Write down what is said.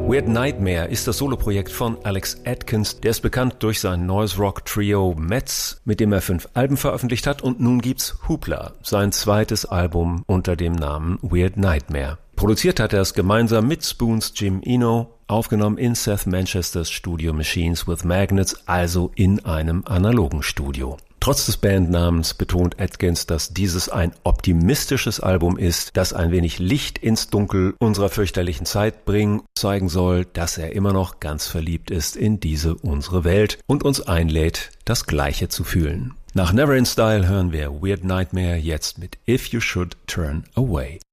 Weird Nightmare ist das Soloprojekt von Alex Atkins. Der ist bekannt durch sein Noise Rock Trio Metz, mit dem er 5 Alben veröffentlicht hat, und nun gibt's Hoopla, sein zweites Album unter dem Namen Weird Nightmare. Produziert hat er es gemeinsam mit Spoons Jim Eno, aufgenommen in Seth Manchesters Studio Machines with Magnets, also in einem analogen Studio. Trotz des Bandnamens betont Atkins, dass dieses ein optimistisches Album ist, das ein wenig Licht ins Dunkel unserer fürchterlichen Zeit bringen, zeigen soll, dass er immer noch ganz verliebt ist in diese unsere Welt und uns einlädt, das Gleiche zu fühlen. Nach Never in Style hören wir Weird Nightmare jetzt mit If You Should Turn Away.